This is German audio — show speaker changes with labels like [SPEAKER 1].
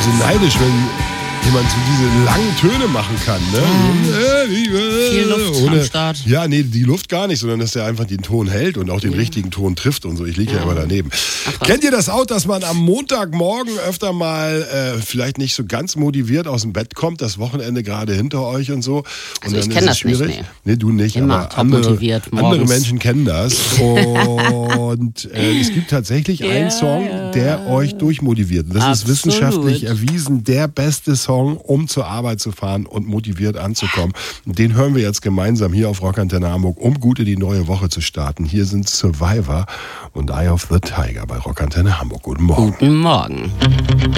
[SPEAKER 1] so neidisch, wenn jemand so diese langen Töne machen kann. Ne?
[SPEAKER 2] Viel Luft am Start.
[SPEAKER 1] Ja, nee, die Luft gar nicht, sondern dass er einfach den Ton hält und auch den richtigen Ton trifft und so. Ich liege ja immer daneben. Kennt ihr das auch, dass man am Montagmorgen öfter mal vielleicht nicht so ganz motiviert aus dem Bett kommt, das Wochenende gerade hinter euch und so? Und
[SPEAKER 2] also
[SPEAKER 1] dann
[SPEAKER 2] ich kenne das
[SPEAKER 1] schwierig.
[SPEAKER 2] nicht.
[SPEAKER 1] Nee, du nicht,
[SPEAKER 2] immer
[SPEAKER 1] aber andere
[SPEAKER 2] morgens.
[SPEAKER 1] Menschen kennen das. Und es gibt tatsächlich einen Song, der euch durchmotiviert. Und das ist wissenschaftlich erwiesen, der beste Song, um zur Arbeit zu fahren und motiviert anzukommen. Und den hören wir jetzt gemeinsam hier auf Rockantenne Hamburg, um gut in die neue Woche zu starten. Hier sind Survivor und Eye of the Tiger bei Rockantenne Hamburg. Guten Morgen.
[SPEAKER 2] Guten Morgen.